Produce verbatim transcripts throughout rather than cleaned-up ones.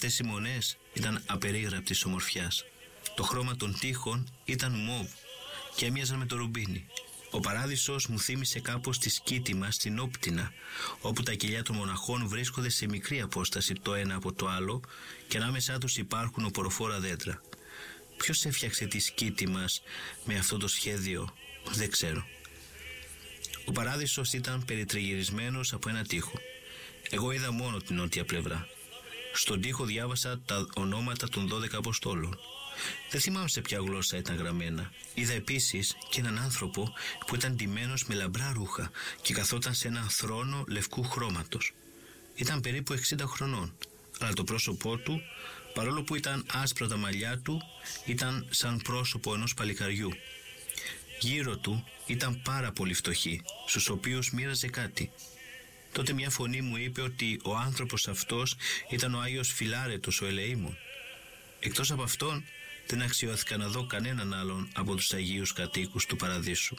Αυτές οι μονές ήταν απερίγραπτης ομορφιάς. Το χρώμα των τοίχων ήταν μοβ και έμοιαζαν με το ρουμπίνι. Ο παράδεισος μου θύμισε κάπως τη Σκήτιμα στην Όπτινα, όπου τα κοιλιά των μοναχών βρίσκονται σε μικρή απόσταση το ένα από το άλλο και ανάμεσά τους υπάρχουν οποροφόρα δέντρα. Ποιος έφτιαξε τη Σκήτιμας με αυτό το σχέδιο, δεν ξέρω. Ο παράδεισος ήταν περιτριγυρισμένος από ένα τοίχο. Εγώ είδα μόνο την νότια πλευρά. Στον τοίχο διάβασα τα ονόματα των δώδεκα Αποστόλων. Δεν θυμάμαι σε ποια γλώσσα ήταν γραμμένα. Είδα επίσης και έναν άνθρωπο που ήταν ντυμένος με λαμπρά ρούχα και καθόταν σε έναν θρόνο λευκού χρώματος. Ήταν περίπου εξήντα χρονών, αλλά το πρόσωπό του, παρόλο που ήταν άσπρα τα μαλλιά του, ήταν σαν πρόσωπο ενός παλικαριού. Γύρω του ήταν πάρα πολύ φτωχοί, στους οποίους μοίραζε κάτι. Τότε μια φωνή μου είπε ότι ο άνθρωπος αυτός ήταν ο Άγιος Φιλάρετος ο Ελεήμων. Εκτός από αυτόν δεν αξιώθηκα να δω κανέναν άλλον από τους Αγίους κατοίκους του Παραδείσου.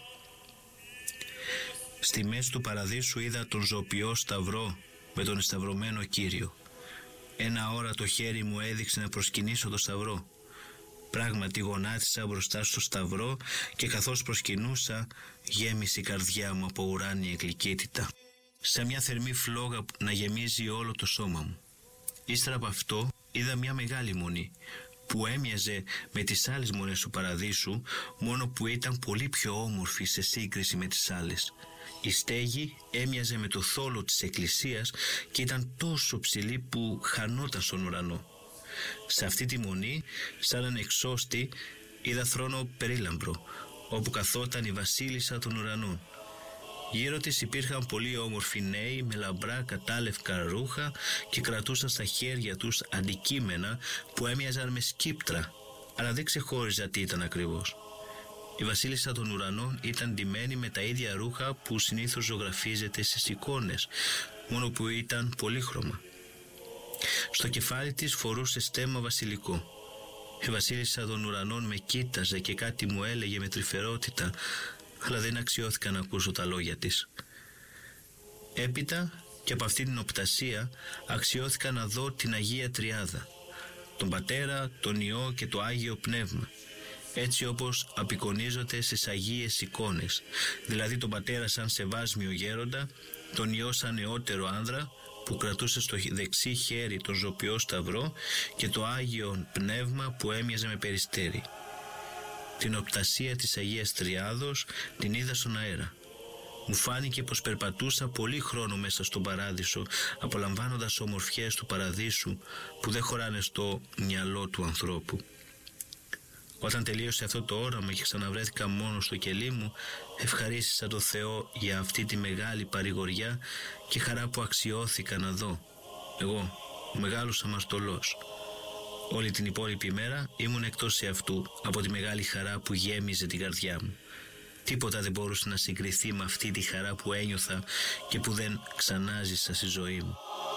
Στη μέση του Παραδείσου είδα τον ζωοποιό σταυρό με τον εσταυρωμένο Κύριο. Ένα ώρα το χέρι μου έδειξε να προσκυνήσω το σταυρό. Πράγματι γονάτισα μπροστά στο σταυρό και καθώς προσκυνούσα γέμισε η καρδιά μου από ουράνια γλυκύτητα, σαν μια θερμή φλόγα να γεμίζει όλο το σώμα μου. Ύστερα από αυτό είδα μια μεγάλη μονή που έμοιαζε με τις άλλες μονές του Παραδείσου, μόνο που ήταν πολύ πιο όμορφη σε σύγκριση με τις άλλες. Η στέγη έμοιαζε με το θόλο της εκκλησίας και ήταν τόσο ψηλή που χανόταν στον ουρανό. Σε αυτή τη μονή, σαν έναν εξώστη, είδα θρόνο περίλαμπρο, όπου καθόταν η βασίλισσα των ουρανών. Γύρω της υπήρχαν πολύ όμορφοι νέοι με λαμπρά κατάλευκα ρούχα και κρατούσαν στα χέρια τους αντικείμενα που έμοιαζαν με σκύπτρα, αλλά δεν ξεχώριζα τι ήταν ακριβώς. Η βασίλισσα των ουρανών ήταν ντυμένη με τα ίδια ρούχα που συνήθως ζωγραφίζεται στις εικόνες, μόνο που ήταν πολύχρωμα. Στο κεφάλι της φορούσε στέμμα βασιλικό. Η βασίλισσα των ουρανών με κοίταζε και κάτι μου έλεγε με τρυφερότητα, αλλά δεν αξιώθηκα να ακούσω τα λόγια της. Έπειτα και από αυτή την οπτασία αξιώθηκα να δω την Αγία Τριάδα, τον Πατέρα, τον Υιό και το Άγιο Πνεύμα, έτσι όπως απεικονίζονται στις Αγίες εικόνες, δηλαδή τον Πατέρα σαν σεβάσμιο γέροντα, τον Υιό σαν νεότερο άνδρα που κρατούσε στο δεξί χέρι τον ζωοποιό σταυρό και το Άγιο Πνεύμα που έμοιαζε με περιστέρι. Την οπτασία της Αγίας Τριάδος την είδα στον αέρα. Μου φάνηκε πως περπατούσα πολύ χρόνο μέσα στον Παράδεισο, απολαμβάνοντας ομορφιές του Παραδείσου που δεν χωράνε στο μυαλό του ανθρώπου. Όταν τελείωσε αυτό το όραμα και ξαναβρέθηκα μόνο στο κελί μου, ευχαρίστησα το Θεό για αυτή τη μεγάλη παρηγοριά και χαρά που αξιώθηκα να δω. Εγώ, ο μεγάλος αμαρτωλός. Όλη την υπόλοιπη μέρα ήμουν εκτός εαυτού από τη μεγάλη χαρά που γέμιζε την καρδιά μου. Τίποτα δεν μπορούσε να συγκριθεί με αυτή τη χαρά που ένιωθα και που δεν ξανάζησα στη ζωή μου.